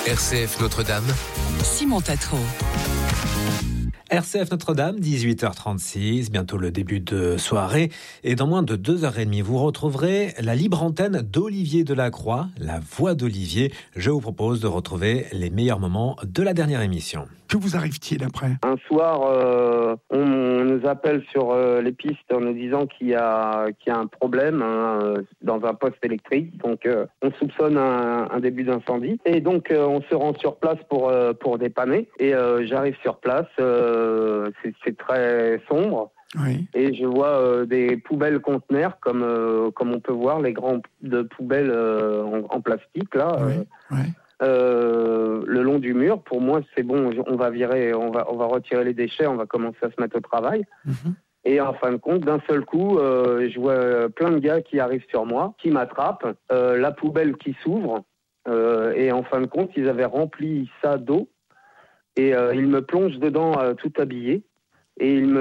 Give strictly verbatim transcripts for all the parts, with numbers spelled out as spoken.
R C F Notre-Dame, Simon Tatro. R C F Notre-Dame, dix-huit heures trente-six, bientôt le début de soirée. Et dans moins de deux heures trente, vous retrouverez la libre antenne d'Olivier Delacroix, la voix d'Olivier. Je vous propose de retrouver les meilleurs moments de la dernière émission. Que vous arrive-t-il après ? Un soir, euh, on, on nous appelle sur euh, les pistes en nous disant qu'il y a, qu'il y a un problème hein, dans un poste électrique. Donc, euh, on soupçonne un, un début d'incendie. Et donc, euh, on se rend sur place pour, euh, pour dépanner. Et euh, j'arrive sur place. Euh, c'est, c'est très sombre. Oui. Et je vois euh, des poubelles conteneurs, comme, euh, comme on peut voir, les grandes poubelles euh, en, en plastique, là. Oui. Euh, Oui. Euh, le long du mur. Pour moi, c'est bon, on va virer, on va, on va retirer les déchets, on va commencer à se mettre au travail. Mm-hmm. Et en fin de compte, d'un seul coup, euh, je vois plein de gars qui arrivent sur moi, qui m'attrapent, euh, la poubelle qui s'ouvre, euh, et en fin de compte, ils avaient rempli ça d'eau, et euh, ils me plongent dedans euh, tout habillé, et ils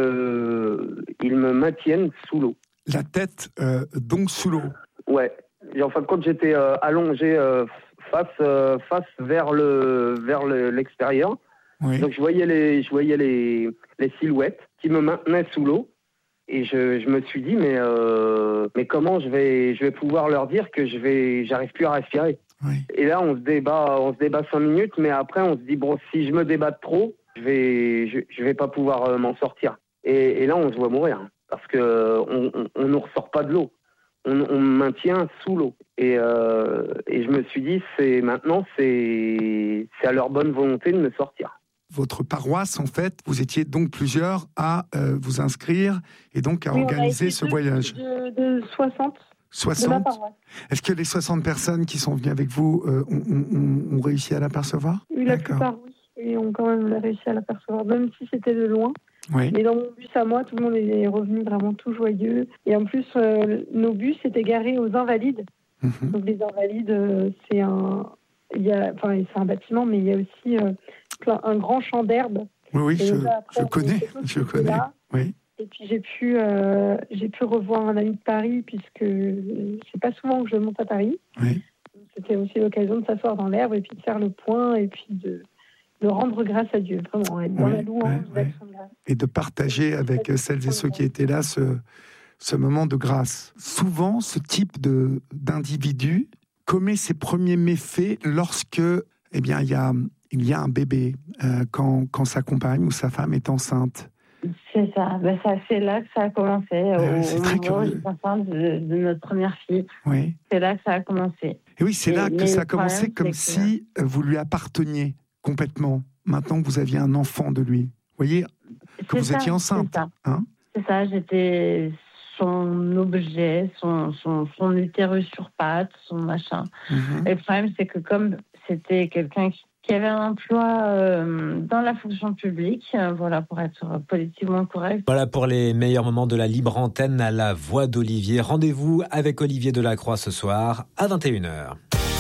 me, ils me maintiennent sous l'eau. La tête euh, donc sous l'eau. Ouais. Et en fin de compte, j'étais euh, allongé euh, face euh, face vers le vers le, l'extérieur. Oui. Donc je voyais les je voyais les les silhouettes qui me maintenaient sous l'eau et je, je me suis dit mais euh, mais comment je vais je vais pouvoir leur dire que je vais j'arrive plus à respirer. Oui. Et là on se débat on se débat cinq minutes, mais après on se dit bon, si je me débat trop, je vais je, je vais pas pouvoir euh, m'en sortir. Et, et là on se voit mourir parce que on, on, on nous ressort pas de l'eau. On, on me maintient sous l'eau. Et, euh, et je me suis dit, c'est maintenant, c'est, c'est à leur bonne volonté de me sortir. Votre paroisse, en fait, vous étiez donc plusieurs à euh, vous inscrire et donc à oui, organiser ce de, voyage. De, de soixante. soixante De ma paroisse. Est-ce que les soixante personnes qui sont venues avec vous euh, ont, ont, ont réussi à l'apercevoir ? Oui, la plupart, oui. Et ont quand même réussi à l'apercevoir, même si c'était de loin. Oui. Mais dans mon bus à moi, tout le monde est revenu vraiment tout joyeux. Et en plus, euh, nos bus étaient garés aux Invalides. Mmh. Donc les Invalides, euh, c'est un, il y a, enfin c'est un bâtiment, mais il y a aussi euh, plein, un grand champ d'herbe. Oui, oui, je, après, je connais, je connais. Oui. Et puis j'ai pu, euh, j'ai pu revoir un ami de Paris, puisque c'est pas souvent que je monte à Paris. Oui. C'était aussi l'occasion de s'asseoir dans l'herbe et puis de faire le point et puis de de rendre grâce à Dieu, vraiment, être dans oui, la louange, oui, oui. De grâce. Et de partager avec celles et ceux qui étaient là ce, ce moment de grâce. Souvent, ce type de, d'individu commet ses premiers méfaits lorsque, eh bien, il y a, il y a un bébé, euh, quand, quand sa compagne ou sa femme est enceinte. C'est ça, ben ça c'est là que ça a commencé, ouais, au, c'est au très moment où j'étais enceinte de, de notre première fille. Oui. C'est là que ça a commencé. Et oui, c'est et, là que ça a commencé, comme que... si vous lui apparteniez complètement, maintenant que vous aviez un enfant de lui. Vous voyez, que vous ça, étiez enceinte. C'est ça, hein c'est ça, j'étais son objet, son, son, son utérus sur pattes, son machin. Mm-hmm. Et le problème, c'est que comme c'était quelqu'un qui, qui avait un emploi euh, dans la fonction publique, euh, voilà, pour être politiquement correct. Voilà pour les meilleurs moments de la libre antenne à la voix d'Olivier. Rendez-vous avec Olivier Delacroix ce soir à vingt et une heures.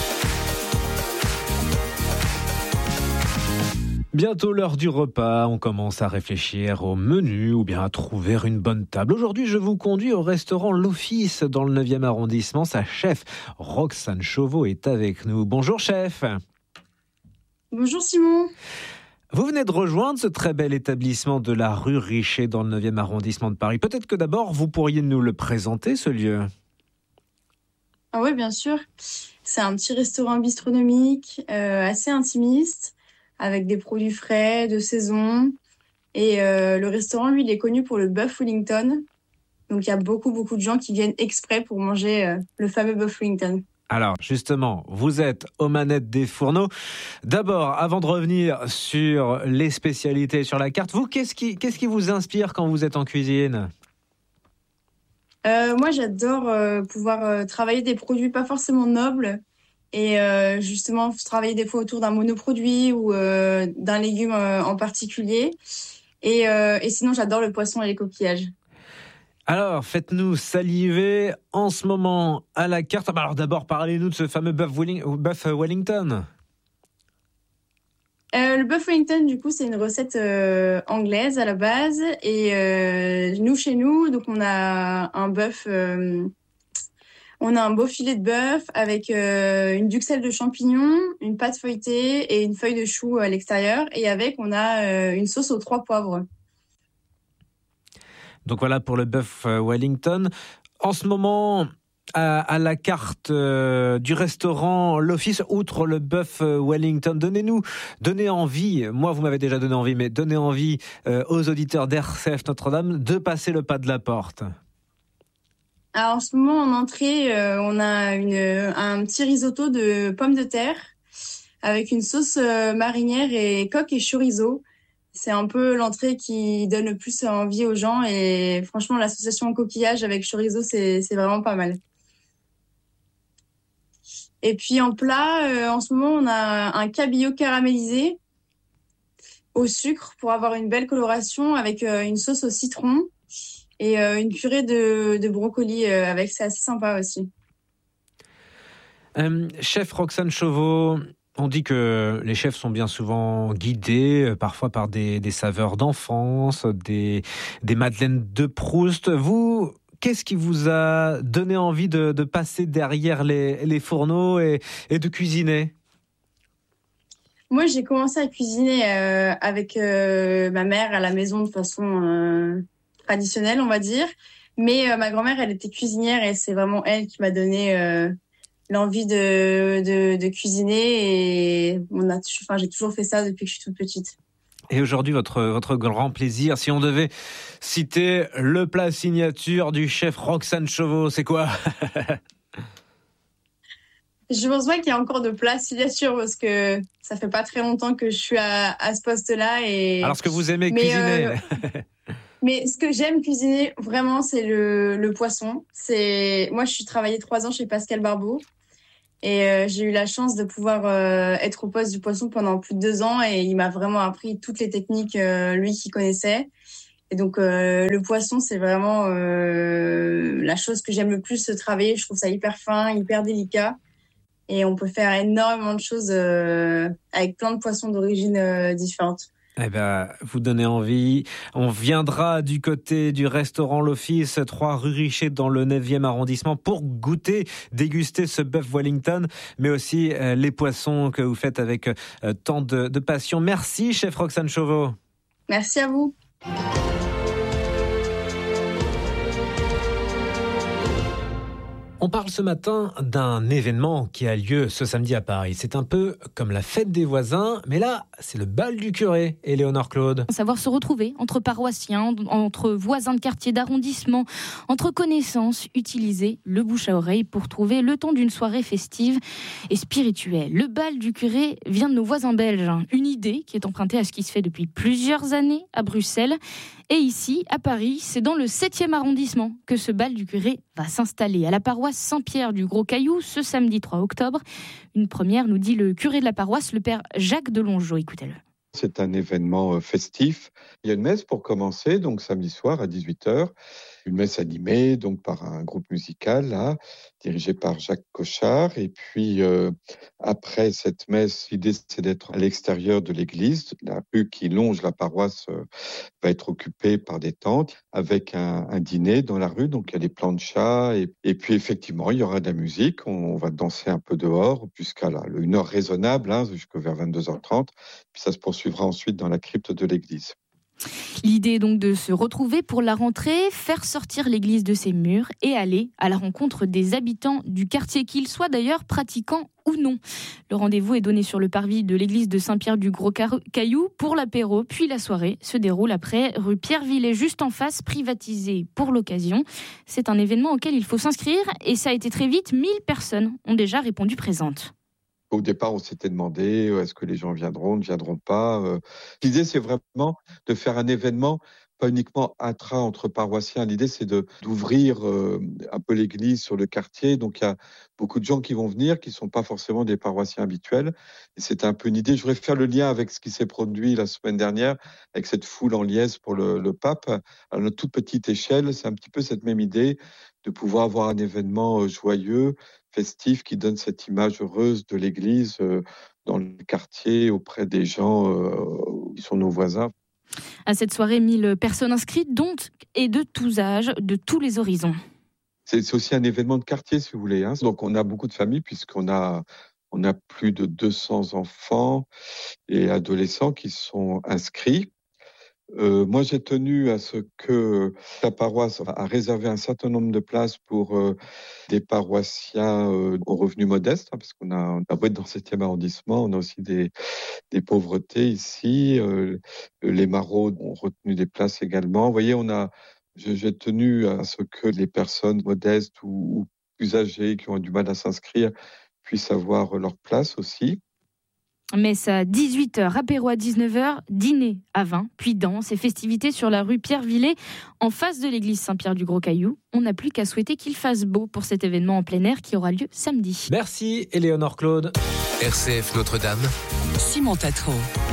Bientôt l'heure du repas, on commence à réfléchir au menu ou bien à trouver une bonne table. Aujourd'hui, je vous conduis au restaurant L'Office dans le neuvième arrondissement. Sa chef, Roxane Chauveau, est avec nous. Bonjour chef. Bonjour Simon. Vous venez de rejoindre ce très bel établissement de la rue Richer dans le neuvième arrondissement de Paris. Peut-être que d'abord, vous pourriez nous le présenter, ce lieu. Ah oui, bien sûr. C'est un petit restaurant bistronomique, euh, assez intimiste, avec des produits frais, de saison. Et euh, le restaurant, lui, il est connu pour le bœuf Wellington. Donc, il y a beaucoup, beaucoup de gens qui viennent exprès pour manger euh, le fameux bœuf Wellington. Alors, justement, vous êtes aux manettes des fourneaux. D'abord, avant de revenir sur les spécialités sur la carte, vous, qu'est-ce qui, qu'est-ce qui vous inspire quand vous êtes en cuisine ? euh, Moi, j'adore euh, pouvoir euh, travailler des produits pas forcément nobles, et euh, justement travailler des fois autour d'un monoproduit ou euh, d'un légume euh, en particulier. Et, euh, et sinon, j'adore le poisson et les coquillages. Alors, faites-nous saliver en ce moment à la carte. Alors d'abord, parlez-nous de ce fameux bœuf Wellington. Euh, le bœuf Wellington, du coup, c'est une recette euh, anglaise à la base. Et euh, nous, chez nous, donc on a un bœuf... Euh, On a un beau filet de bœuf avec euh, une duxelle de champignons, une pâte feuilletée et une feuille de chou à l'extérieur. Et avec, on a euh, une sauce aux trois poivres. Donc voilà pour le bœuf Wellington. En ce moment, à, à la carte euh, du restaurant L'Office, outre le bœuf Wellington, donnez-nous, donnez envie, moi vous m'avez déjà donné envie, mais donnez envie euh, aux auditeurs d'R C F Notre-Dame de passer le pas de la porte. Alors, en ce moment, en entrée, euh, on a une, un petit risotto de pommes de terre avec une sauce euh, marinière et coque et chorizo. C'est un peu l'entrée qui donne le plus envie aux gens et franchement, l'association coquillage avec chorizo, c'est, c'est vraiment pas mal. Et puis en plat, euh, en ce moment, on a un cabillaud caramélisé au sucre pour avoir une belle coloration avec euh, une sauce au citron. Et euh, une purée de, de brocoli euh, avec, c'est assez sympa aussi. Euh, chef Roxane Chauveau, on dit que les chefs sont bien souvent guidés, euh, parfois par des, des saveurs d'enfance, des, des madeleines de Proust. Vous, qu'est-ce qui vous a donné envie de, de passer derrière les, les fourneaux et, et de cuisiner ? Moi, j'ai commencé à cuisiner euh, avec euh, ma mère à la maison de façon... Euh, traditionnelle, on va dire. Mais euh, ma grand-mère, elle était cuisinière et c'est vraiment elle qui m'a donné euh, l'envie de, de, de cuisiner. Et on a, enfin, j'ai toujours fait ça depuis que je suis toute petite. Et aujourd'hui, votre, votre grand plaisir, si on devait citer le plat signature du chef Roxane Chauveau, c'est quoi ? Je pense pas qu'il y a encore de plats signature parce que ça fait pas très longtemps que je suis à, à ce poste-là. Et... Alors, ce que vous aimez Mais, cuisiner euh, Mais ce que j'aime cuisiner vraiment, c'est le, le poisson. C'est moi, je suis travaillé trois ans chez Pascal Barbeau et euh, j'ai eu la chance de pouvoir euh, être au poste du poisson pendant plus de deux ans et il m'a vraiment appris toutes les techniques euh, lui qui connaissait. Et donc euh, le poisson, c'est vraiment euh, la chose que j'aime le plus travailler. Je trouve ça hyper fin, hyper délicat et on peut faire énormément de choses euh, avec plein de poissons d'origine euh, différentes. Eh ben, vous donnez envie. On viendra du côté du restaurant L'Office, trois rue Richer dans le neuvième arrondissement pour goûter, déguster ce bœuf Wellington, mais aussi euh, les poissons que vous faites avec euh, tant de, de passion. Merci, chef Roxane Chauveau. Merci à vous. On parle ce matin d'un événement qui a lieu ce samedi à Paris. C'est un peu comme la fête des voisins, mais là, c'est le bal du curé, Éléonore Claude. Savoir se retrouver entre paroissiens, entre voisins de quartier, d'arrondissement, entre connaissances, utiliser le bouche à oreille pour trouver le temps d'une soirée festive et spirituelle. Le bal du curé vient de nos voisins belges. Une idée qui est empruntée à ce qui se fait depuis plusieurs années à Bruxelles. Et ici, à Paris, c'est dans le septième arrondissement que ce bal du curé va s'installer à la paroisse Saint-Pierre du Gros Caillou ce samedi trois octobre. Une première, nous dit le curé de la paroisse, le père Jacques Delongeau. Écoutez-le. C'est un événement festif. Il y a une messe pour commencer, donc samedi soir à dix-huit heures. Une messe animée donc par un groupe musical là, dirigé par Jacques Cochard. Et puis euh, après cette messe, l'idée c'est d'être à l'extérieur de l'église. La rue qui longe la paroisse euh, va être occupée par des tentes avec un, un dîner dans la rue. Donc il y a des planchas et, et puis effectivement il y aura de la musique. On, on va danser un peu dehors jusqu'à là, une heure raisonnable, hein, jusqu'à vers vingt-deux heures trente. Puis ça se poursuivra ensuite dans la crypte de l'église. L'idée est donc de se retrouver pour la rentrée, faire sortir l'église de ses murs et aller à la rencontre des habitants du quartier, qu'ils soient d'ailleurs pratiquants ou non. Le rendez-vous est donné sur le parvis de l'église de Saint-Pierre du Gros Caillou pour l'apéro, puis la soirée se déroule après rue Pierre-Villet, juste en face, privatisée pour l'occasion. C'est un événement auquel il faut s'inscrire et ça a été très vite, mille personnes ont déjà répondu présentes. Au départ, on s'était demandé est-ce que les gens viendront, ne viendront pas. L'idée, c'est vraiment de faire un événement, pas uniquement intra entre paroissiens. L'idée, c'est de, d'ouvrir euh, un peu l'église sur le quartier. Donc, il y a beaucoup de gens qui vont venir, qui ne sont pas forcément des paroissiens habituels. Et c'est un peu une idée. Je voudrais faire le lien avec ce qui s'est produit la semaine dernière, avec cette foule en liesse pour le, le pape. À notre toute petite échelle, c'est un petit peu cette même idée de pouvoir avoir un événement joyeux, festif, qui donne cette image heureuse de l'église euh, dans le quartier, auprès des gens euh, qui sont nos voisins. À cette soirée, mille personnes inscrites, dont et de tous âges, de tous les horizons. c'est, c'est aussi un événement de quartier, si vous voulez. Hein. Donc, on a beaucoup de familles puisqu'on a, on a plus de deux cents enfants et adolescents qui sont inscrits. Euh, moi, j'ai tenu à ce que la paroisse a réservé un certain nombre de places pour euh, des paroissiens euh, aux revenus modestes, hein, parce qu'on a, on a beau être dans le septième arrondissement, on a aussi des, des pauvretés ici. Euh, les maraudes ont retenu des places également. Vous voyez, on a, j'ai tenu à ce que les personnes modestes ou, ou plus âgées qui ont du mal à s'inscrire puissent avoir leur place aussi. Messe à dix-huit heures, apéro à dix-neuf heures, dîner à vingt, puis danse et festivités sur la rue Pierre-Villet, en face de l'église Saint-Pierre-du-Gros-Caillou. On n'a plus qu'à souhaiter qu'il fasse beau pour cet événement en plein air qui aura lieu samedi. Merci, Éléonore Claude. R C F Notre-Dame, Simon Tatro.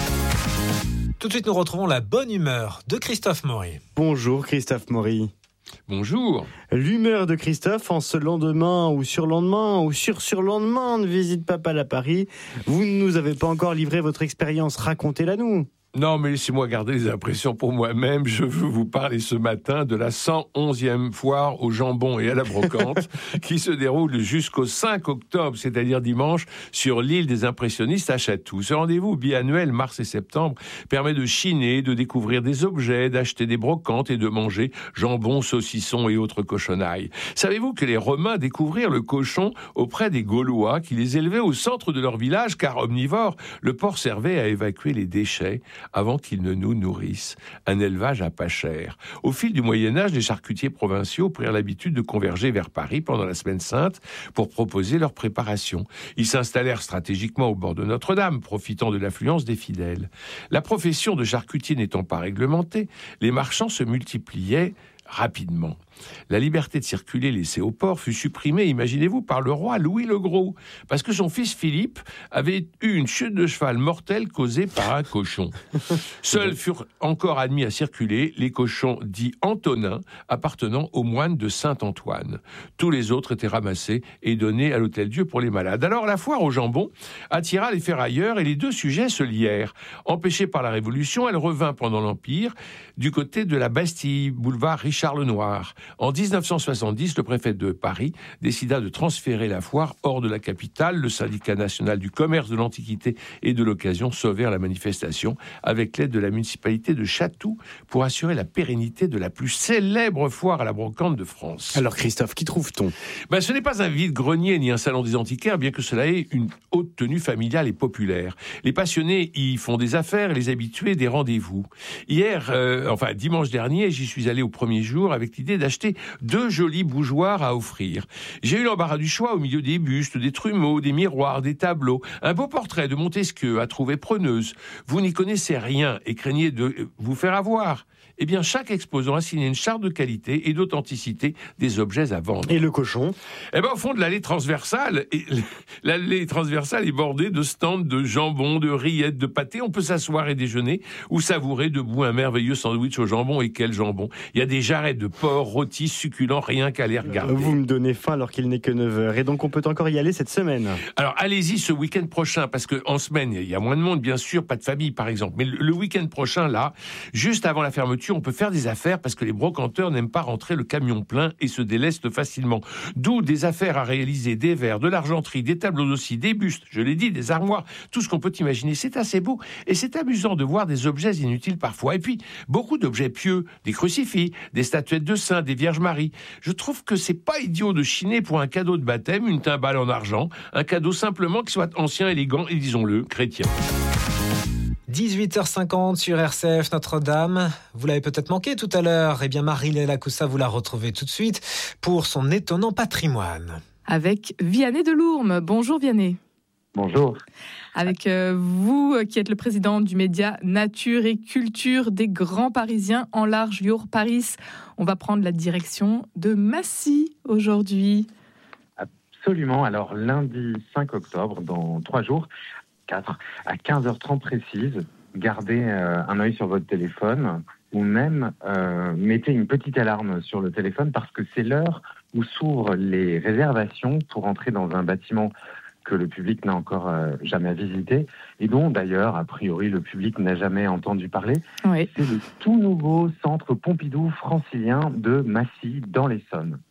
Tout de suite, nous retrouvons la bonne humeur de Christophe Maury. Bonjour Christophe Maury. Bonjour. L'humeur de Christophe en ce lendemain ou surlendemain ou sur-surlendemain de visite papale à Paris. Vous ne nous avez pas encore livré votre expérience, racontez-la nous. Non, mais laissez-moi garder les impressions pour moi-même. Je veux vous parler ce matin de la cent onzième foire au jambon et à la brocante qui se déroule jusqu'au cinq octobre, c'est-à-dire dimanche, sur l'île des impressionnistes à Chatou. Ce rendez-vous biannuel, mars et septembre, permet de chiner, de découvrir des objets, d'acheter des brocantes et de manger jambon, saucisson et autres cochonailles. Savez-vous que les Romains découvrirent le cochon auprès des Gaulois qui les élevaient au centre de leur village, car omnivore, le porc servait à évacuer les déchets avant qu'ils ne nous nourrissent. Un élevage à pas cher. Au fil du Moyen-Âge, les charcutiers provinciaux prirent l'habitude de converger vers Paris pendant la Semaine Sainte pour proposer leur préparation. Ils s'installèrent stratégiquement au bord de Notre-Dame, profitant de l'affluence des fidèles. La profession de charcutier n'étant pas réglementée, les marchands se multipliaient rapidement. La liberté de circuler laissée au port fut supprimée, imaginez-vous, par le roi Louis le Gros, parce que son fils Philippe avait eu une chute de cheval mortelle causée par un cochon. Seuls furent encore admis à circuler les cochons dits antonins, appartenant aux moines de Saint-Antoine. Tous les autres étaient ramassés et donnés à l'Hôtel-Dieu pour les malades. Alors la foire au jambon attira les ferrailleurs et les deux sujets se lièrent. Empêchée par la Révolution, elle revint pendant l'Empire du côté de la Bastille, boulevard Richard le Noir. En dix-neuf cent soixante-dix, le préfet de Paris décida de transférer la foire hors de la capitale. Le syndicat national du commerce de l'Antiquité et de l'occasion sauvèrent la manifestation avec l'aide de la municipalité de Chatou pour assurer la pérennité de la plus célèbre foire à la brocante de France. Alors Christophe, qui trouve-t-on ? Ben, ce n'est pas un vide-grenier ni un salon des antiquaires, bien que cela ait une haute tenue familiale et populaire. Les passionnés y font des affaires et les habitués des rendez-vous. Hier, euh, enfin dimanche dernier, j'y suis allé au premier jour avec l'idée d'acheter deux jolis bougeoirs à offrir. J'ai eu l'embarras du choix au milieu des bustes, des trumeaux, des miroirs, des tableaux. Un beau portrait de Montesquieu à trouver preneuse. Vous n'y connaissez rien et craignez de vous faire avoir. Eh bien, chaque exposant a signé une charte de qualité et d'authenticité des objets à vendre. Et le cochon ? Eh bien, au fond de l'allée transversale, et l'allée transversale est bordée de stands de jambon, de rillettes, de pâtés. On peut s'asseoir et déjeuner ou savourer debout un merveilleux sandwich au jambon. Et quel jambon ! Il y a des jarrets de porc rôtis succulents, rien qu'à les regarder. Vous me donnez faim alors qu'il n'est que neuf heures. Et donc, on peut encore y aller cette semaine ? Alors, allez-y ce week-end prochain, parce qu'en semaine, il y a moins de monde, bien sûr, pas de famille, par exemple. Mais le week-end prochain, là, juste avant la fermeture, on peut faire des affaires parce que les brocanteurs n'aiment pas rentrer le camion plein et se délestent facilement. D'où des affaires à réaliser, des verres, de l'argenterie, des tableaux aussi, des bustes, je l'ai dit, des armoires, tout ce qu'on peut imaginer. C'est assez beau et c'est amusant de voir des objets inutiles parfois. Et puis, beaucoup d'objets pieux, des crucifix, des statuettes de saints, des Vierges Marie. Je trouve que c'est pas idiot de chiner pour un cadeau de baptême, une timbale en argent, un cadeau simplement qui soit ancien, élégant et, disons-le, chrétien. dix-huit heures cinquante sur R C F Notre-Dame. Vous l'avez peut-être manqué tout à l'heure. Eh bien, Marie-Léla Lacoussa, vous la retrouvez tout de suite pour son étonnant patrimoine. Avec Vianney Delourme. Bonjour Vianney. Bonjour. Avec euh, vous, qui êtes le président du média Nature et Culture des Grands Parisiens en large Your Paris. On va prendre la direction de Massy aujourd'hui. Absolument. Alors, lundi cinq octobre, dans trois jours, quatre à quinze heures trente précise, gardez euh, un œil sur votre téléphone ou même euh, mettez une petite alarme sur le téléphone parce que c'est l'heure où s'ouvrent les réservations pour entrer dans un bâtiment que le public n'a encore euh, jamais visité et dont d'ailleurs, a priori, le public n'a jamais entendu parler. Oui. C'est le tout nouveau centre Pompidou francilien de Massy dans l'Essonne.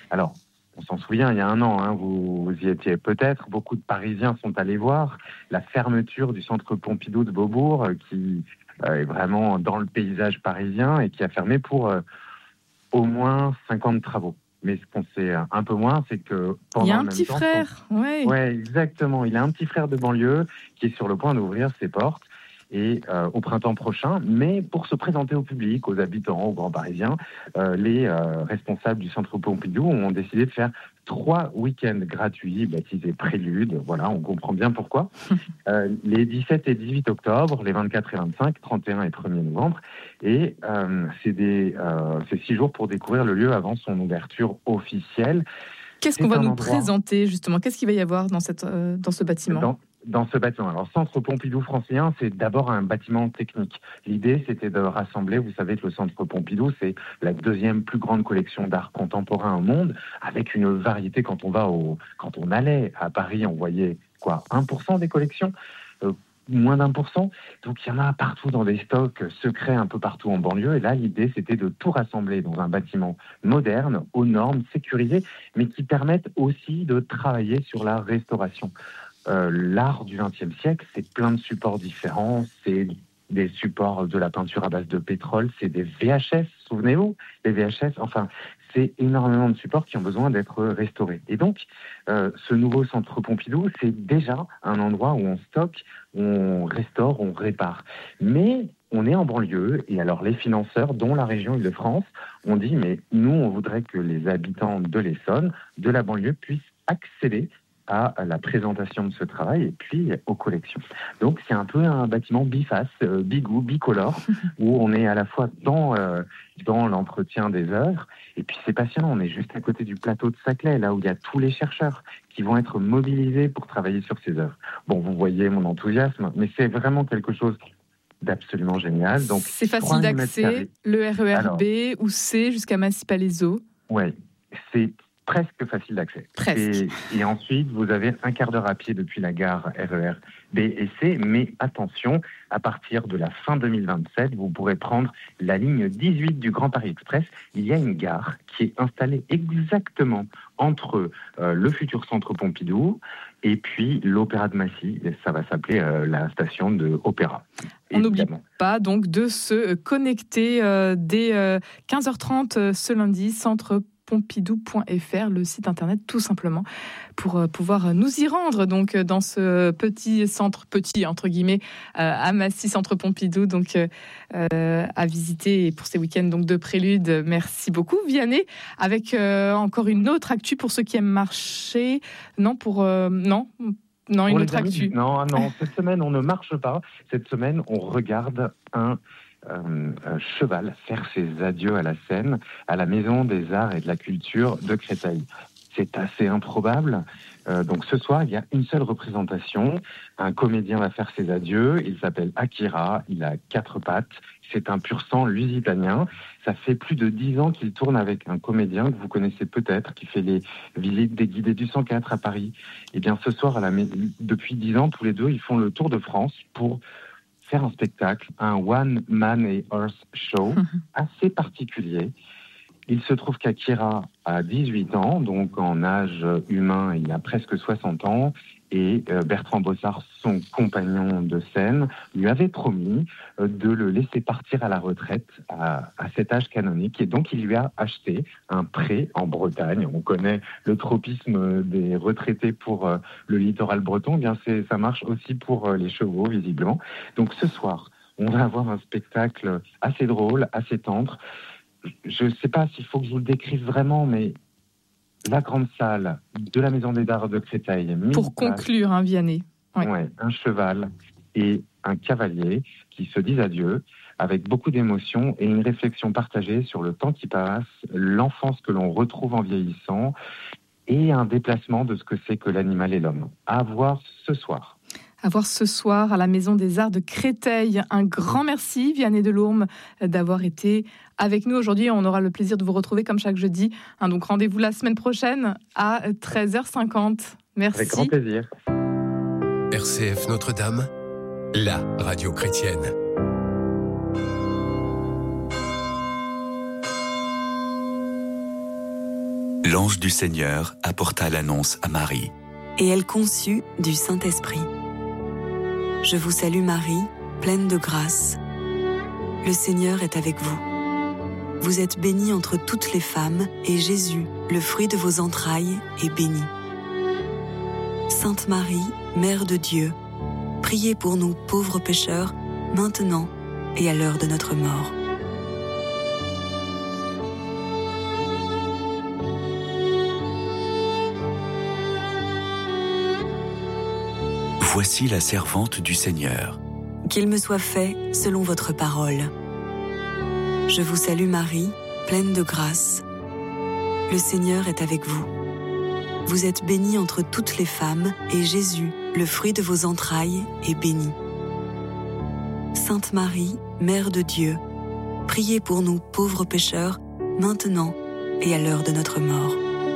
Alors, on s'en souvient, il y a un an, hein, vous, vous y étiez peut-être, beaucoup de Parisiens sont allés voir la fermeture du centre Pompidou de Beaubourg, euh, qui euh, est vraiment dans le paysage parisien et qui a fermé pour euh, au moins cinquante travaux. Mais ce qu'on sait un peu moins, c'est que pendant il y a un le même petit temps, frère, son... ouais. Ouais, exactement. Il a un petit frère de banlieue qui est sur le point d'ouvrir ses portes et euh, au printemps prochain. Mais pour se présenter au public, aux habitants, aux grands Parisiens, euh, les euh, responsables du centre Pompidou ont décidé de faire trois week-ends gratuits, baptisés Prélude. Voilà, on comprend bien pourquoi. euh, les dix-sept et dix-huit octobre, les vingt-quatre et vingt-cinq, trente et un et premier novembre. Et euh, c'est, des, euh, c'est six jours pour découvrir le lieu avant son ouverture officielle. Qu'est-ce c'est qu'on va nous endroit... présenter, justement ? Qu'est-ce qu'il va y avoir dans, cette, euh, dans ce bâtiment ? dans... Dans ce bâtiment. Alors, Centre Pompidou francilien, c'est d'abord un bâtiment technique. L'idée, c'était de rassembler, vous savez que le Centre Pompidou, c'est la deuxième plus grande collection d'art contemporain au monde, avec une variété. Quand on va au, quand on allait à Paris, on voyait quoi, un pour cent des collections, euh, moins d'un pour cent. Donc, il y en a partout dans des stocks secrets, un peu partout en banlieue. Et là, l'idée, c'était de tout rassembler dans un bâtiment moderne, aux normes, sécurisé, mais qui permettent aussi de travailler sur la restauration. Euh, l'art du vingtième siècle, c'est plein de supports différents, c'est des supports de la peinture à base de pétrole, c'est des V H S, souvenez-vous, les V H S, enfin, c'est énormément de supports qui ont besoin d'être restaurés. Et donc, euh, ce nouveau centre Pompidou, c'est déjà un endroit où on stocke, où on restaure, on répare. Mais on est en banlieue, et alors les financeurs, dont la région Île-de-France, ont dit, mais nous, on voudrait que les habitants de l'Essonne, de la banlieue, puissent accéder à la présentation de ce travail et puis aux collections. Donc c'est un peu un bâtiment biface, euh, bigou, bicolore, où on est à la fois dans, euh, dans l'entretien des œuvres, et puis c'est passionnant, on est juste à côté du plateau de Saclay, là où il y a tous les chercheurs qui vont être mobilisés pour travailler sur ces œuvres. Bon, vous voyez mon enthousiasme, mais c'est vraiment quelque chose d'absolument génial. Donc, c'est facile d'accès, le R E R B ou C jusqu'à Massy-Palaiseau. Oui, c'est presque facile d'accès. Presque. Et, et ensuite, vous avez un quart d'heure à pied depuis la gare R E R B et C, mais attention, à partir de la fin deux mille vingt-sept, vous pourrez prendre la ligne dix-huit du Grand Paris Express. Il y a une gare qui est installée exactement entre euh, le futur centre Pompidou et puis l'Opéra de Massy. Et ça va s'appeler euh, la station de Opéra. On n'oublie pas donc de se connecter euh, dès euh, quinze heures trente euh, ce lundi, centre pompidou point f r, le site internet tout simplement, pour pouvoir nous y rendre donc dans ce petit centre, petit entre guillemets, euh, à Massy, centre Pompidou, donc euh, à visiter pour ces week-ends donc de Prélude. Merci beaucoup Vianney, avec euh, encore une autre actu pour ceux qui aiment marcher. Non, pour euh, non. Non, une autre amis, actu. Non, non, cette semaine on ne marche pas. Cette semaine on regarde un Euh, un cheval faire ses adieux à la Seine, à la Maison des Arts et de la Culture de Créteil. C'est assez improbable. Euh, donc ce soir, il y a une seule représentation. Un comédien va faire ses adieux. Il s'appelle Akira. Il a quatre pattes. C'est un pur sang lusitanien. Ça fait plus de dix ans qu'il tourne avec un comédien que vous connaissez peut-être, qui fait les visites des guidés du cent quatre à Paris. Et bien ce soir, à la... depuis dix ans, tous les deux, ils font le tour de France pour faire un spectacle, un One Man et Horse Show assez particulier. Il se trouve qu'Akira a dix-huit ans, donc en âge humain, il a presque soixante ans, et Bertrand Bossard, son compagnon de scène, lui avait promis de le laisser partir à la retraite à, à cet âge canonique, et donc il lui a acheté un pré en Bretagne. On connaît le tropisme des retraités pour le littoral breton, eh bien c'est, ça marche aussi pour les chevaux, visiblement. Donc ce soir, on va avoir un spectacle assez drôle, assez tendre. Je ne sais pas s'il faut que je vous le décrive vraiment, mais la grande salle de la Maison des Arts de Créteil. Pour conclure, hein, Vianney. Ouais. Ouais, un cheval et un cavalier qui se disent adieu avec beaucoup d'émotion et une réflexion partagée sur le temps qui passe, l'enfance que l'on retrouve en vieillissant et un déplacement de ce que c'est que l'animal et l'homme. À voir ce soir. À voir ce soir à la Maison des Arts de Créteil. Un grand merci, Vianney Delourme, d'avoir été avec nous aujourd'hui. On aura le plaisir de vous retrouver comme chaque jeudi. Hein, donc rendez-vous la semaine prochaine à treize heures cinquante. Merci. Avec grand plaisir. R C F Notre-Dame, la radio chrétienne. l'ange du Seigneur apporta l'annonce à Marie. Et elle conçut du Saint-Esprit. Je vous salue Marie, pleine de grâce. Le Seigneur est avec vous. Vous êtes bénie entre toutes les femmes, et Jésus, le fruit de vos entrailles, est béni. Sainte Marie, Mère de Dieu, priez pour nous pauvres pécheurs, maintenant et à l'heure de notre mort. Voici la servante du Seigneur. Qu'il me soit fait selon votre parole. Je vous salue Marie, pleine de grâce. Le Seigneur est avec vous. Vous êtes bénie entre toutes les femmes, et Jésus, le fruit de vos entrailles, est béni. Sainte Marie, Mère de Dieu, priez pour nous pauvres pécheurs, maintenant et à l'heure de notre mort.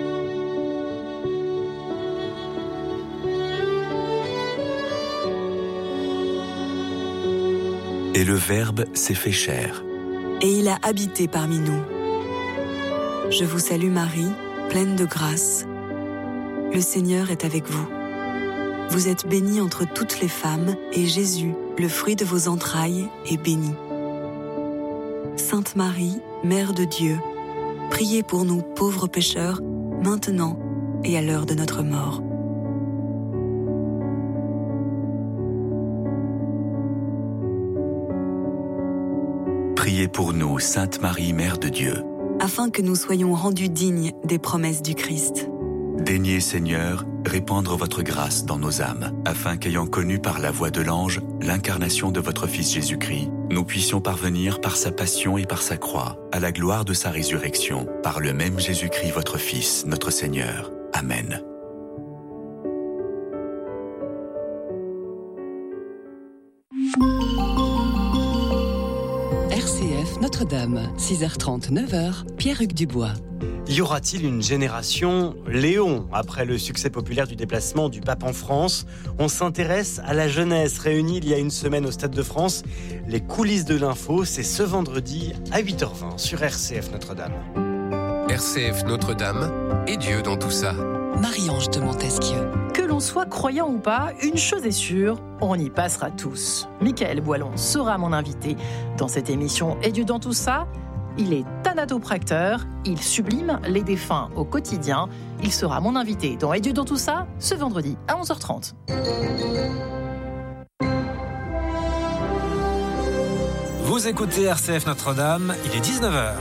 Et le Verbe s'est fait chair. Et il a habité parmi nous. Je vous salue Marie, pleine de grâce. Le Seigneur est avec vous. Vous êtes bénie entre toutes les femmes, et Jésus, le fruit de vos entrailles, est béni. Sainte Marie, Mère de Dieu, priez pour nous pauvres pécheurs, maintenant et à l'heure de notre mort. Priez pour nous, Sainte Marie, Mère de Dieu. Afin que nous soyons rendus dignes des promesses du Christ. Daignez, Seigneur, répandre votre grâce dans nos âmes, afin qu'ayant connu par la voix de l'ange l'incarnation de votre Fils Jésus-Christ, nous puissions parvenir par sa passion et par sa croix, à la gloire de sa résurrection, par le même Jésus-Christ, votre Fils, notre Seigneur. Amen. R C F Notre-Dame, six heures trente, neuf heures, Pierre-Hugues Dubois. Y aura-t-il une génération Léon ? Après le succès populaire du déplacement du pape en France, on s'intéresse à la jeunesse réunie il y a une semaine au Stade de France. Les coulisses de l'info, c'est ce vendredi à huit heures vingt sur R C F Notre-Dame. R C F Notre-Dame et Dieu dans tout ça. Marie-Ange de Montesquieu. Que l'on soit croyant ou pas, une chose est sûre, on y passera tous. Michael Boilon sera mon invité dans cette émission Et Dieu dans tout ça. Il est thanatopracteur, il sublime les défunts au quotidien. Il sera mon invité dans Et Dieu dans tout ça, ce vendredi à onze heures trente. Vous écoutez R C F Notre-Dame, il est dix-neuf heures.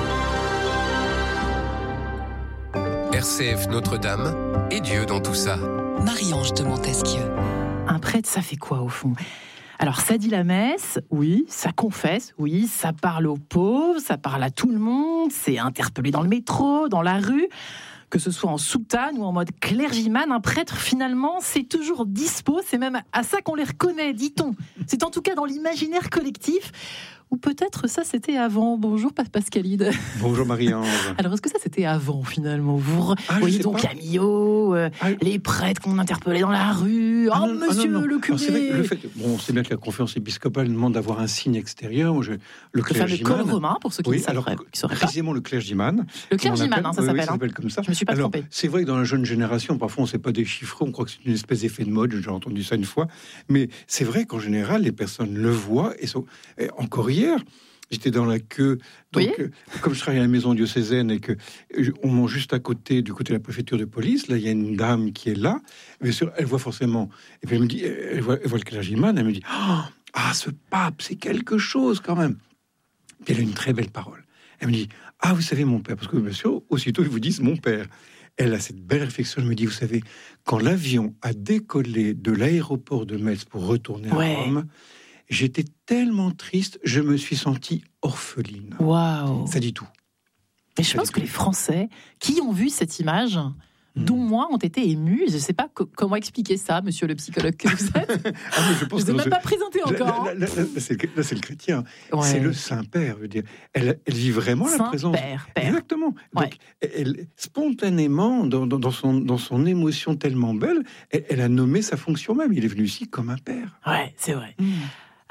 R C F Notre-Dame et Dieu dans tout ça. Marie-Ange de Montesquieu. Un prêtre, ça fait quoi au fond ? Alors, ça dit la messe, oui, ça confesse, oui, ça parle aux pauvres, ça parle à tout le monde, c'est interpellé dans le métro, dans la rue, que ce soit en soutane ou en mode clergyman, un prêtre, finalement, c'est toujours dispo, c'est même à ça qu'on les reconnaît, dit-on. C'est en tout cas dans l'imaginaire collectif, ou peut-être ça, c'était avant. Bonjour, Pascalide. Bonjour, Marie-Ange. Alors, est-ce que ça, c'était avant, finalement ? Vous ah, voyez donc Camillo, euh, ah, les prêtres qu'on interpellait dans la rue. Ah, oh, non, monsieur ah, non, non. le curé. Alors, c'est vrai, le fait, bon, on sait bien que la conférence épiscopale demande d'avoir un signe extérieur. Je, le le fameux col romain, pour ceux qui oui, ne savent pas. Précisément, le clergyman. Le clergyman, hein, ça oui, s'appelle. Oui, ça s'appelle comme ça. Je me suis pas alors, trompée. C'est vrai que dans la jeune génération, parfois, on ne sait pas déchiffrer. On croit que c'est une espèce d'effet de mode. J'ai entendu ça une fois. Mais c'est vrai qu'en général, les personnes le voient. Et, sont... et encore hier, j'étais dans la queue, donc oui. euh, comme je travaille à la maison diocésaine et que on mange juste à côté, du côté de la préfecture de police, là il y a une dame qui est là, bien sûr, elle voit forcément, et puis elle me dit, elle voit, elle voit le clergyman, elle me dit, oh, ah ce pape, c'est quelque chose quand même. Puis elle a une très belle parole. Elle me dit, ah vous savez mon père, parce que bien sûr, aussitôt ils vous disent mon père. Elle a cette belle réflexion, elle me dit, vous savez, quand l'avion a décollé de l'aéroport de Metz pour retourner ouais. à Rome, j'étais tellement triste, je me suis sentie orpheline. Waouh. Ça dit tout. Et je pense que les Français qui ont vu cette image, mmh. dont moi, ont été émus. Je ne sais pas co- comment expliquer ça, monsieur le psychologue que vous êtes. ah, je ne vous ai même pas présenté encore. Là, là, là, là, c'est, là, c'est le chrétien. Ouais. C'est le Saint-Père. Je veux dire. Elle, elle vit vraiment Saint la présence. Père, Père. Exactement. Ouais. Donc, elle, spontanément, dans, dans, dans, son, dans son émotion tellement belle, elle, elle a nommé sa fonction même. Il est venu ici comme un père. Ouais, c'est vrai. Mmh.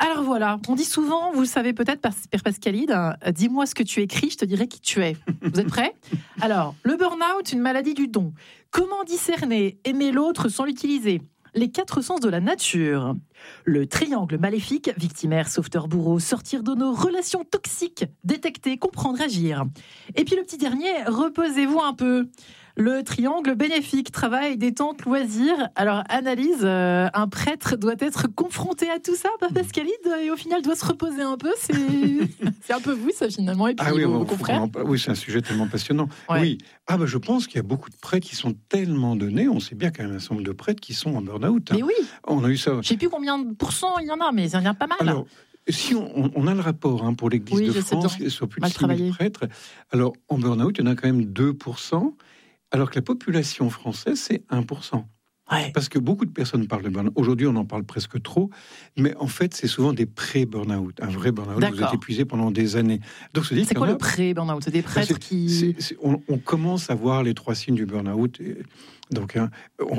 Alors voilà, on dit souvent, vous le savez peut-être, Père Pascalide, euh, dis-moi ce que tu écris, je te dirai qui tu es. Vous êtes prêts ? Alors, le burn-out, une maladie du don. Comment discerner, aimer l'autre sans l'utiliser ? Les quatre sens de la nature. Le triangle maléfique, victimaire, sauveteur, bourreau, sortir de nos relations toxiques, détecter, comprendre, agir. Et puis le petit dernier, reposez-vous un peu. Le triangle bénéfique, travail, détente, loisir. Alors, analyse, euh, un prêtre doit être confronté à tout ça, Père Pascalide, et au final doit se reposer un peu. C'est, c'est un peu vous, ça, finalement, et puis ah oui, vos, bon, vos confrères. Oui, c'est un sujet tellement passionnant. Ouais. Oui, ah, bah, je pense qu'il y a beaucoup de prêtres qui sont tellement donnés. On sait bien qu'il y a un certain nombre de prêtres qui sont en burn-out. Hein. Mais oui. On a eu ça. Je ne sais plus combien de pourcents il y en a, mais il y en a pas mal. Alors, si on, on a le rapport hein, pour l'Église oui, de France, sur plus de six mille prêtres, alors en burn-out, il y en a quand même deux pour cent. Alors que la population française, c'est un pour cent. Ouais. Parce que beaucoup de personnes parlent de burn-out. Aujourd'hui, on en parle presque trop. Mais en fait, c'est souvent des pré-burn-out. Un vrai burn-out, D'accord. vous êtes épuisé pendant des années. Donc, c'est c'est quoi a... le pré-burn-out ? C'est des prêtres c'est, qui... C'est, c'est, on, on commence à voir les trois signes du burn-out. Et donc, hein,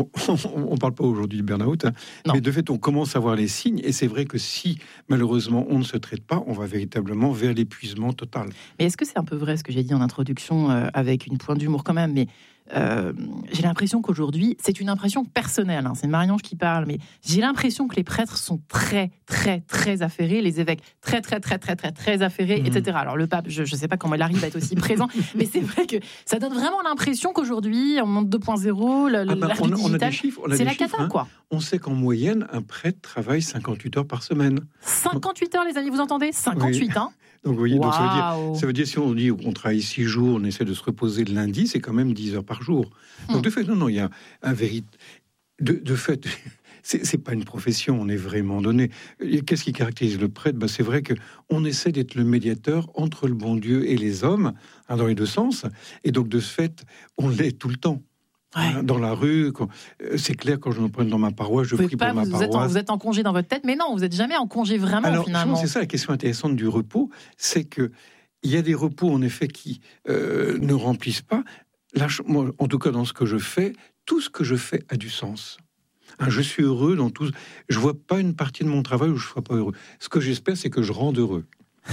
on ne parle pas aujourd'hui du burn-out. Hein, mais de fait, on commence à voir les signes. Et c'est vrai que si, malheureusement, on ne se traite pas, on va véritablement vers l'épuisement total. Mais est-ce que c'est un peu vrai ce que j'ai dit en introduction, euh, avec une pointe d'humour quand même, mais Euh, j'ai l'impression qu'aujourd'hui, c'est une impression personnelle, hein, c'est Marie-Ange qui parle, mais j'ai l'impression que les prêtres sont très, très, très affairés, les évêques très, très, très, très, très, très affairés, mmh. et cetera. Alors le pape, je ne sais pas comment il arrive à être aussi présent, mais c'est vrai que ça donne vraiment l'impression qu'aujourd'hui, en monde deux point zéro, le, ah ben, l'ère on, du digital, on a des chiffres, on a c'est des la chiffres, cata, hein. quoi. On sait qu'en moyenne, un prêtre travaille cinquante-huit heures par semaine. cinquante-huit heures, les amis, vous entendez ? cinquantahuit, oui. hein Donc, vous voyez, wow. donc ça, veut dire, ça veut dire, si on dit qu'on travaille six jours, on essaie de se reposer le lundi, c'est quand même dix heures par jour. Donc, hum. de fait, non, non, il y a un véritable... De, de fait, c'est, c'est pas une profession, on est vraiment donné. Qu'est-ce qui caractérise le prêtre ? Ben, c'est vrai qu'on essaie d'être le médiateur entre le bon Dieu et les hommes, hein, dans les deux sens. Et donc, de ce fait, on l'est tout le temps. Ouais. Dans la rue, quand, c'est clair, quand je me prends dans ma paroisse, je prie pas, pour ma vous paroisse. Êtes en, vous êtes en congé dans votre tête, mais non, vous n'êtes jamais en congé vraiment, Alors, finalement. C'est ça la question intéressante du repos, c'est qu'il y a des repos, en effet, qui euh, ne remplissent pas. Là, je, moi, en tout cas, dans ce que je fais, tout ce que je fais a du sens. Hein, je suis heureux dans tout. Je ne vois pas une partie de mon travail où je ne sois pas heureux. Ce que j'espère, c'est que je rende heureux.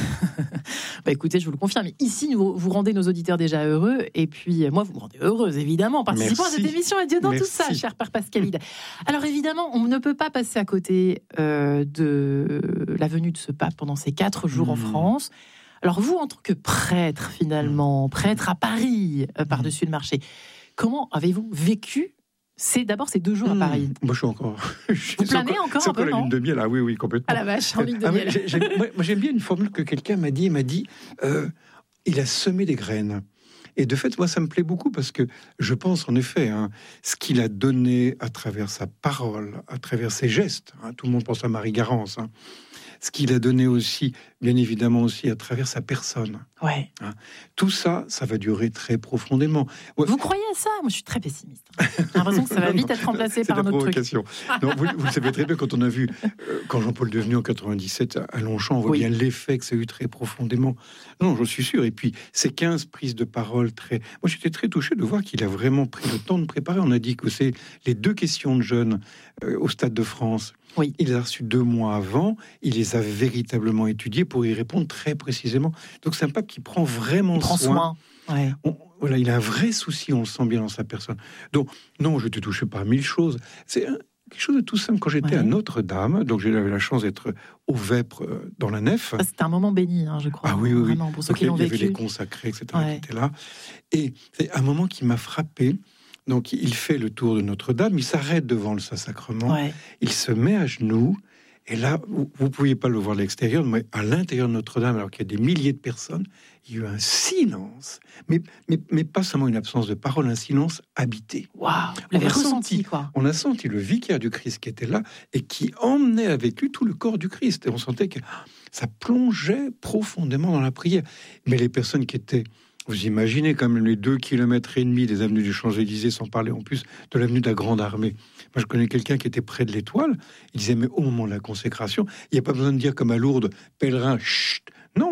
Bah écoutez, je vous le confirme. Ici, vous, vous rendez nos auditeurs déjà heureux, et puis moi, vous me rendez heureuse, évidemment, en participant Merci. à cette émission et Dieu dans Merci. tout ça, cher Père Pascalide. Alors évidemment, on ne peut pas passer à côté euh, de la venue de ce pape pendant ces quatre jours mmh. en France. Alors vous, en tant que prêtre, finalement, mmh. prêtre à Paris, euh, par-dessus le marché, comment avez-vous vécu C'est d'abord ces deux jours à Paris. Mmh, moi, je suis encore. Vous planez encore, encore c'est un peu, encore la lune de miel, ah oui, oui, complètement. Ah la vache, en lune de ah, miel. J'ai, j'ai, moi, moi, j'aime bien une formule que quelqu'un m'a dit. Il m'a dit, euh, il a semé des graines. Et de fait, moi, ça me plaît beaucoup parce que je pense, en effet, hein, ce qu'il a donné à travers sa parole, à travers ses gestes. Hein, tout le monde pense à Marie Garance. Hein, ce qu'il a donné aussi, bien évidemment aussi, à travers sa personne. Ouais. Hein, tout ça, ça va durer très profondément. Ouais. Vous croyez à ça ? Moi, je suis très pessimiste. J'ai l'impression que ça va vite être remplacé par un autre truc. Non, vous, vous le savez très bien, quand on a vu, euh, quand Jean-Paul est venu en quatre-vingt-dix-sept à Longchamp, on voit oui. bien l'effet que ça a eu très profondément. Non, je suis sûr. Et puis, ces quinze prises de parole très... Moi, j'étais très touché de voir qu'il a vraiment pris le temps de préparer. On a dit que c'est les deux questions de jeunes euh, au Stade de France. Oui. Il les a reçues deux mois avant. Il les a véritablement étudiées pour y répondre très précisément. Donc, c'est un pape qui prend vraiment il prend soin. soin. Ouais. On, voilà, il a un vrai souci, on le sent bien dans sa personne. Donc, non, je t'ai touché par mille choses. C'est un, quelque chose de tout simple. Quand j'étais ouais. à Notre-Dame, donc j'avais la chance d'être au Vêpres dans la nef. Ça, c'était un moment béni, hein, je crois. Ah oui, oui, vraiment, oui. Pour ceux qui l'ont vécu. Il y avait les consacrés, et cetera, ouais. qui étaient là. Et c'est un moment qui m'a frappé. Donc, il fait le tour de Notre-Dame, il s'arrête devant le Saint-Sacrement, ouais. il se met à genoux. Et là, vous ne pouviez pas le voir à l'extérieur, mais à l'intérieur de Notre-Dame, alors qu'il y a des milliers de personnes, il y a eu un silence. Mais, mais, mais pas seulement une absence de parole, un silence habité. Waouh, vous l'avez ressenti, quoi. On a senti le vicaire du Christ qui était là et qui emmenait avec lui tout le corps du Christ. Et on sentait que ça plongeait profondément dans la prière. Mais les personnes qui étaient... Vous imaginez quand même les deux kilomètres et demi des avenues des Champs-Élysées, sans parler en plus de l'avenue de la Grande Armée. Moi, je connais quelqu'un qui était près de l'Étoile. Il disait, mais au moment de la consécration, il n'y a pas besoin de dire comme à Lourdes, pèlerin, chut. Non,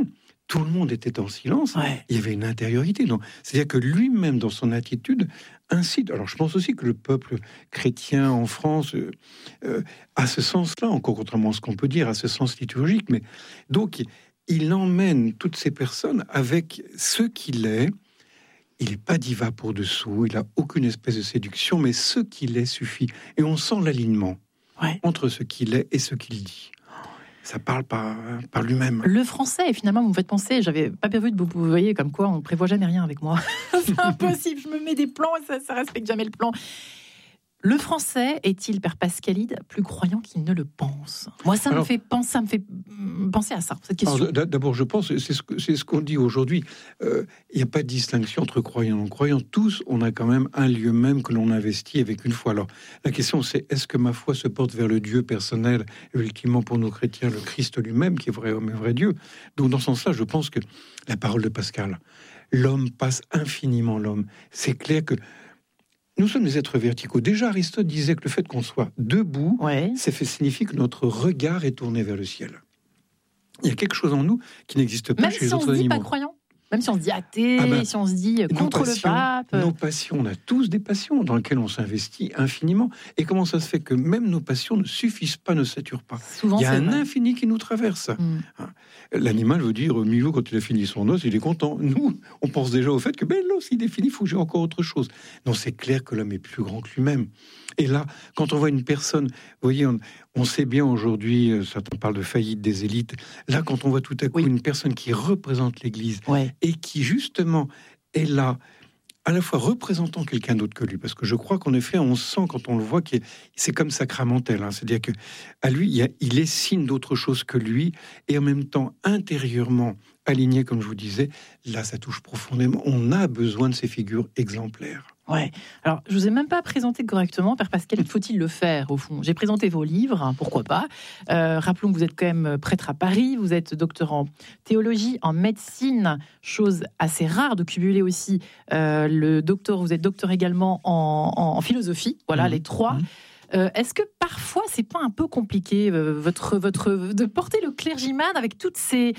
tout le monde était en silence. Ouais. Il y avait une intériorité. Donc, c'est-à-dire que lui-même, dans son attitude, incite. Alors, je pense aussi que le peuple chrétien en France euh, euh, a ce sens-là, encore contrairement à ce qu'on peut dire, a ce sens liturgique. Mais donc, il emmène toutes ces personnes avec ce qu'il est. Il n'est pas diva pour dessous, il n'a aucune espèce de séduction, mais ce qu'il est suffit. Et on sent l'alignement ouais. entre ce qu'il est et ce qu'il dit. Ça parle par, par lui-même. Le français, finalement, vous me faites penser, j'avais pas prévu de vous, vous voyez, comme quoi on prévoit jamais rien avec moi. C'est impossible, je me mets des plans et ça, ça respecte jamais le plan. Le français est-il, Père Pascalide, plus croyant qu'il ne le pense? Moi, ça, Alors, me fait penser, ça me fait penser à ça, cette question. Alors, d'abord, je pense, c'est ce, c'est ce qu'on dit aujourd'hui, il euh, n'y a pas de distinction entre croyants et non-croyants. Tous, on a quand même un lieu même que l'on investit avec une foi. Alors, la question, c'est est-ce que ma foi se porte vers le Dieu personnel, et ultimement pour nos chrétiens, le Christ lui-même, qui est vrai homme et vrai Dieu? Donc, dans ce sens-là, je pense que la parole de Pascal, l'homme passe infiniment l'homme. C'est clair que nous sommes des êtres verticaux. Déjà, Aristote disait que le fait qu'on soit debout, ouais. ça fait signifier que notre regard est tourné vers le ciel. Il y a quelque chose en nous qui n'existe pas Même chez si les autres animaux. Même si on se dit pas croyant, même si on se dit athée, ah ben, si on se dit contre passions, le pape. Nos passions, on a tous des passions dans lesquelles on s'investit infiniment. Et comment ça se fait que même nos passions ne suffisent pas, ne saturent pas? Souvent, il y a un vrai. infini qui nous traverse. Mm. L'animal veut dire, Milo, quand il a fini son os, il est content. Nous, on pense déjà au fait que ben, l'os, il est fini, il faut que j'ai encore autre chose. Non, c'est clair que l'homme est plus grand que lui-même. Et là, quand on voit une personne, vous voyez, on, on sait bien aujourd'hui, certains parlent de faillite des élites, là, quand on voit tout à coup oui. une personne qui représente l'Église ouais. et qui, justement, est là, à la fois représentant quelqu'un d'autre que lui, parce que je crois qu'en effet, on sent quand on le voit que c'est comme sacramentel, hein, c'est-à-dire que à lui, il, y a, il est signe d'autre chose que lui, et en même temps, intérieurement aligné, comme je vous disais, là, ça touche profondément. On a besoin de ces figures exemplaires. Ouais. Alors, je vous ai même pas présenté correctement, Père Pascal. Faut-il le faire, au fond? J'ai présenté vos livres, hein, pourquoi pas. Euh, rappelons que vous êtes quand même prêtre à Paris, vous êtes docteur en théologie, en médecine, chose assez rare de cumuler aussi euh, le docteur. Vous êtes docteur également en, en, en philosophie. Voilà, mmh. les trois. Mmh. Euh, est-ce que parfois c'est pas un peu compliqué euh, votre votre de porter le clergyman avec toutes ces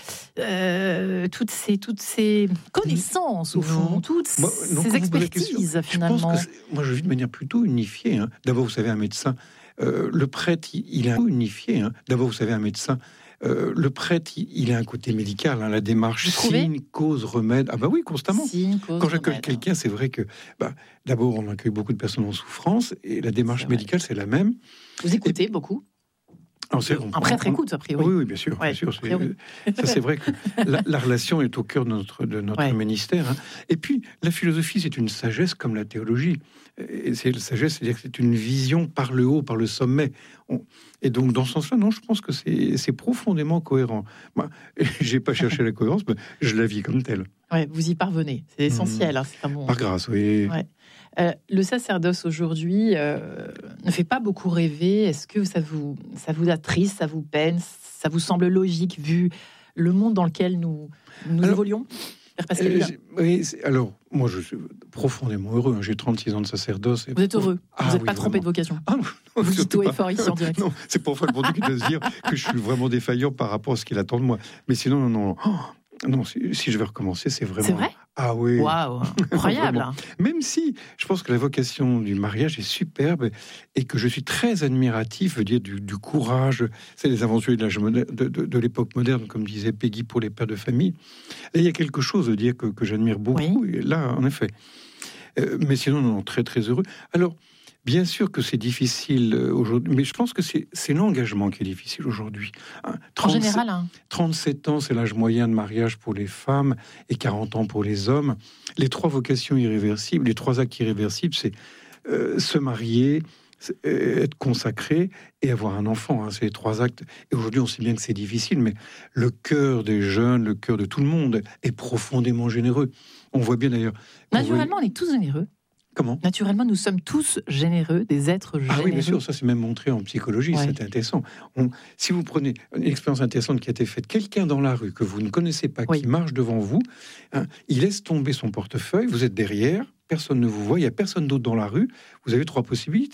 euh, toutes ces toutes ces connaissances au fond, non. toutes moi, non, ces expertises finalement? Je pense que moi je vis de manière plutôt unifiée. Hein. D'abord, vous savez, un médecin, euh, le prêtre, il, il est un peu unifié. Hein. D'abord, vous savez, un médecin. Euh, le prêtre, il, il a un côté médical, hein, la démarche signe, cause, remède. Ah bah oui, constamment. Signe, cause, Quand j'accueille quelqu'un, c'est vrai que bah, d'abord, on accueille beaucoup de personnes en souffrance et la démarche c'est médicale, c'est la même. Vous écoutez et, beaucoup alors, c'est, un prêtre on, écoute, a priori. Oui, oui, bien sûr. Ouais, bien sûr c'est, ça, c'est vrai que la, la relation est au cœur de notre, de notre ouais. ministère. Hein. Et puis, la philosophie, c'est une sagesse comme la théologie. Et c'est la sagesse, c'est-à-dire que c'est une vision par le haut, par le sommet. On, et donc, dans ce sens-là, non, je pense que c'est, c'est profondément cohérent. Moi, j'ai pas cherché la cohérence, mais je la vis comme telle. Ouais, vous y parvenez. C'est essentiel. Mmh. Hein, c'est un bon... Par grâce, oui. Ouais. Euh, le sacerdoce aujourd'hui euh, ne fait pas beaucoup rêver. Est-ce que ça vous, ça vous attriste, ça vous peine, ça vous semble logique vu le monde dans lequel nous, nous alors, évoluons, Père Pascal? euh, oui, Alors, moi, je suis profondément heureux. Hein. J'ai trente-six ans de sacerdoce. Et vous êtes heureux. Ah, vous n'êtes oui, pas trompé de vocation. Ah, non, vous dites haut et fort ici en direct. Non, c'est pour faire le bon truc de se dire que je suis vraiment défaillant par rapport à ce qu'il attend de moi. Mais sinon, non, non. Oh, non, si, si je vais recommencer, c'est vraiment... C'est vrai? Ah oui. Waouh, incroyable. Même si je pense que la vocation du mariage est superbe et que je suis très admiratif, veut dire du, du courage, c'est les aventuriers de, l'âge moderne, de, de, de l'époque moderne, comme disait Peggy pour les pères de famille. Là, il y a quelque chose de dire que, que j'admire beaucoup. Oui. Et là, en effet. Euh, mais sinon, non, très très heureux. Alors, bien sûr que c'est difficile aujourd'hui, mais je pense que c'est, c'est l'engagement qui est difficile aujourd'hui. Hein, trente-sept, en général, hein. trente-sept ans, c'est l'âge moyen de mariage pour les femmes et quarante ans pour les hommes. Les trois vocations irréversibles, les trois actes irréversibles, c'est euh, se marier, être consacré et avoir un enfant. Hein, c'est les trois actes. Et aujourd'hui, on sait bien que c'est difficile, mais le cœur des jeunes, le cœur de tout le monde est profondément généreux. On voit bien d'ailleurs... Naturellement, voit... on est tous généreux. Comment ? Naturellement, nous sommes tous généreux, des êtres généreux. Ah oui, bien sûr, ça c'est même montré en psychologie, ouais. C'est intéressant. On, si vous prenez une expérience intéressante qui a été faite, quelqu'un dans la rue que vous ne connaissez pas, oui. qui marche devant vous, hein, il laisse tomber son portefeuille, vous êtes derrière, personne ne vous voit, il n'y a personne d'autre dans la rue, vous avez trois possibilités.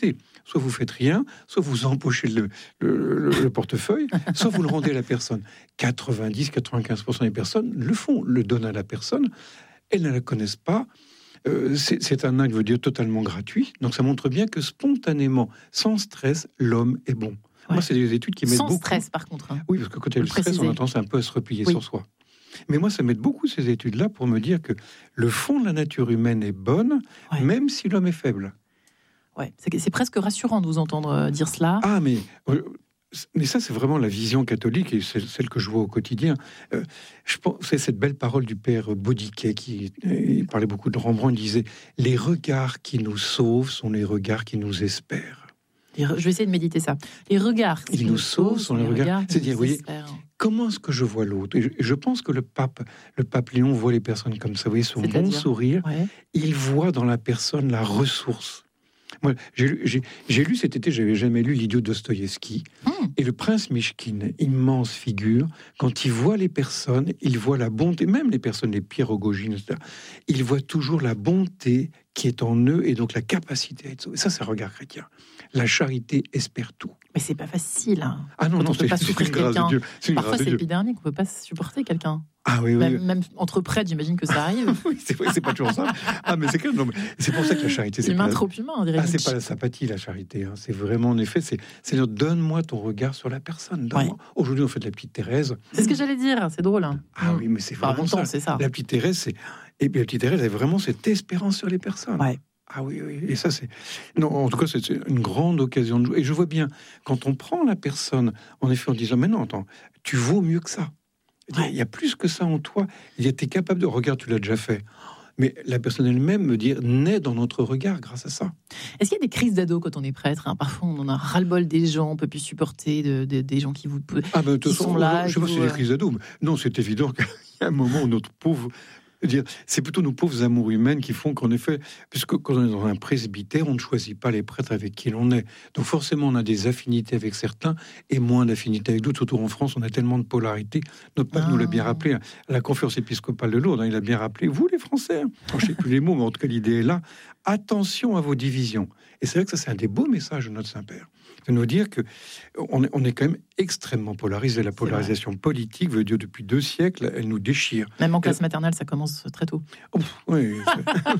soit vous faites rien, soit vous empochez le, le, le, le portefeuille, soit vous le rendez à la personne. quatre-vingt-dix à quatre-vingt-quinze pour cent des personnes le font, le donnent à la personne. Elles ne la connaissent pas. Euh, c'est, c'est un acte, je veux dire, totalement gratuit. Donc ça montre bien que spontanément, sans stress, l'homme est bon. Ouais. Moi, c'est des études qui m'aident sans beaucoup. Sans stress, par contre. Hein. Oui, parce que quand il y a le stress, on a tendance un peu à se replier oui. sur soi. Mais moi, ça m'aide beaucoup, ces études-là, pour me dire que le fond de la nature humaine est bonne, ouais. même si l'homme est faible. Ouais, c'est, c'est presque rassurant de vous entendre dire cela. Ah, mais... Euh, Mais ça, c'est vraiment la vision catholique et c'est celle que je vois au quotidien. Euh, je pense, c'est cette belle parole du père Baudiquet qui il parlait beaucoup de Rembrandt. Il disait « Les regards qui nous sauvent sont les regards qui nous espèrent ». Je vais essayer de méditer ça. Les regards qui Ils nous sauvent sont les regards. C'est-à-dire, vous voyez, comment est-ce que je vois l'autre ? Et je, je pense que le pape, le pape Léon voit les personnes comme ça. Vous voyez, son bon sourire, ouais. il voit dans la personne la ressource. Moi, j'ai lu, j'ai, j'ai lu cet été, j'avais jamais lu L'idiot de Dostoïevski. Mmh. Et le prince Mychkine, immense figure, quand il voit les personnes, il voit la bonté, même les personnes les pires Rogojine, et cetera, il voit toujours la bonté qui est en eux et donc la capacité à être sauvé. Ça, c'est un regard chrétien. La charité espère tout. Mais c'est pas facile. Hein. Ah non, quand non, on peut c'est, pas c'est souffrir une grâce quelqu'un. de Dieu. C'est une Parfois, grâce c'est de Dieu. épidermique, on peut pas supporter quelqu'un. Ah oui, oui. Même, même entre prêtres, j'imagine que ça arrive. oui, c'est vrai, c'est pas toujours ça. Ah, mais c'est quand même. Non, mais c'est pour ça que la charité, c'est, c'est pas humain trop humain, on dirait. Ah, c'est pas la sympathie, la charité. Hein. C'est vraiment, en effet, c'est, c'est dire, donne-moi ton regard sur la personne. Ouais. Aujourd'hui, on fait de la petite Thérèse. C'est ce que j'allais dire. C'est drôle. Hein. Ah mmh. oui, mais c'est vraiment ça. Temps, c'est ça. La petite Thérèse, c'est et puis la petite Thérèse, elle a vraiment cette espérance sur les personnes. Ouais. Ah oui, oui, et ça c'est... Non, en tout cas, c'est une grande occasion de jouer. Et je vois bien, quand on prend la personne, en effet, en disant, mais non, attends, tu vaux mieux que ça. Ouais. Il y a plus que ça en toi. Il y a, t'es capable de... Regarde, tu l'as déjà fait. Mais la personne elle-même, me dire, naît dans notre regard grâce à ça. Est-ce qu'il y a des crises d'ado quand on est prêtre hein? Parfois, on en a ras-le-bol des gens, on peut plus supporter de, de, des gens qui vous ah ben, qui sont façon, là. Je sais pas si c'est des crises d'ado. Mais non, c'est évident qu'il y a un moment où notre pauvre... Dire, c'est plutôt nos pauvres amours humaines qui font qu'en effet, puisque quand on est dans un presbytère, on ne choisit pas les prêtres avec qui l'on est. Donc forcément, on a des affinités avec certains et moins d'affinités avec d'autres. Surtout en France, on a tellement de polarité. Notre pape ah. nous l'a bien rappelé à la conférence épiscopale de Lourdes. Hein, il a bien rappelé, vous les Français, hein, je ne sais plus les mots, mais en tout cas l'idée est là. Attention à vos divisions. Et c'est vrai que ça, c'est un des beaux messages de notre Saint-Père. De nous dire que on est, on est quand même extrêmement polarisé. La polarisation politique, veut dire depuis deux siècles, elle nous déchire. Même en classe elle... maternelle, ça commence très tôt. Oh, oui.